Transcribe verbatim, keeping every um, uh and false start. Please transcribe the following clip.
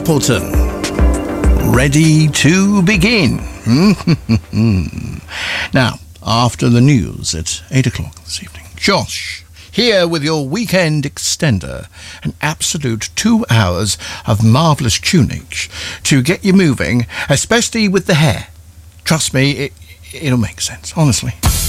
Appleton. Ready to begin. Now, after the news at eight o'clock this evening, Josh, here with your weekend extender, an absolute two hours of marvellous tunage to get you moving, especially with the hair. Trust me, it, it'll make sense, honestly.